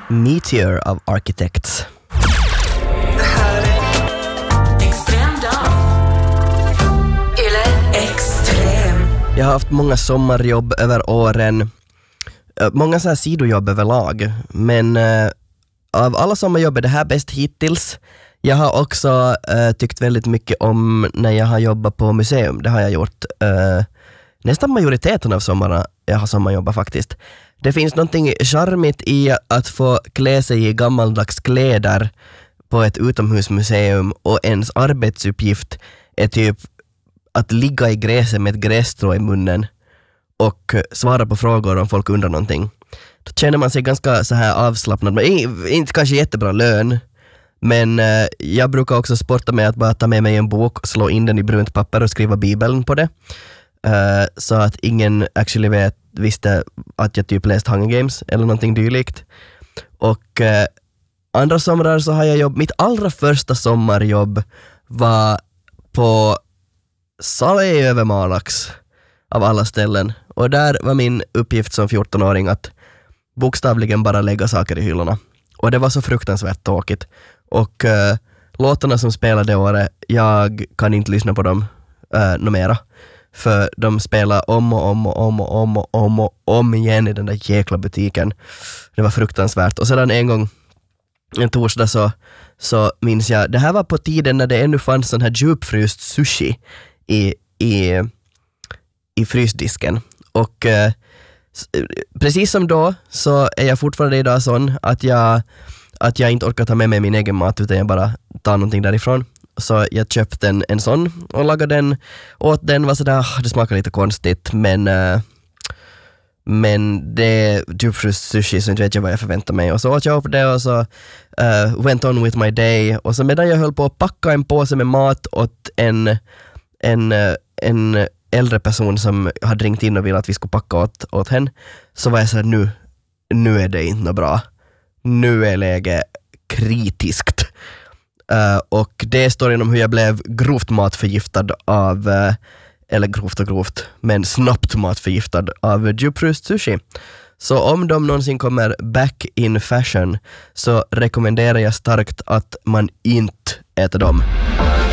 Meteor av Architects. Det här är Extrem dag. Eller Extrem. Jag har haft många sommarjobb över åren. Många så här sidojobb överlag. Men av alla sommarjobb är det här bäst hittills. Jag har också tyckt väldigt mycket om när jag har jobbat på museum. Det har jag gjort nästan majoriteten av sommarna jag har sommarjobbat faktiskt. Det finns någonting charmigt i att få klä sig i gammaldags kläder på ett utomhusmuseum och ens arbetsuppgift är typ att ligga i gräset med ett grässtrå i munnen och svara på frågor om folk undrar någonting. Då känner man sig ganska så här avslappnad. Men inte kanske jättebra lön, men jag brukar också sporta med att bara ta med mig en bok och slå in den i brunt papper och skriva Bibeln på det. Så att ingen actually visste att jag typ läst Hunger Games eller någonting dylikt. Och andra somrar så har jag mitt allra första sommarjobb var på Sale Övermalax av alla ställen. Och där var min uppgift som 14-åring att bokstavligen bara lägga saker i hyllorna. Och det var så fruktansvärt tråkigt. Och låtarna som spelade året, jag kan inte lyssna på dem mera. För de spelar om igen i den där jäkla butiken. Det var fruktansvärt. Och sedan en gång, en torsdag så minns jag, det här var på tiden när det ännu fanns sån här djupfryst sushi i frysdisken. Och precis som då så är jag fortfarande idag sån att jag inte orkar ta med mig min egen mat utan jag bara tar någonting därifrån. Så jag köpte en sån och lagade den, åt den, var sådär, det smakar lite konstigt men det djupfryst sushi så inte vet jag vad jag förväntar mig. Och så åt jag upp det och så went on with my day. Och så medan jag höll på att packa en påse med mat åt en äldre person som hade ringt in och ville att vi skulle packa åt henne, så var jag såhär, nu är det inte bra. Nu är läget kritiskt. Och det är storyn om hur jag blev grovt matförgiftad av, eller grovt, men snabbt matförgiftad av djupfryst sushi. Så om de någonsin kommer back in fashion så rekommenderar jag starkt att man inte äter dem.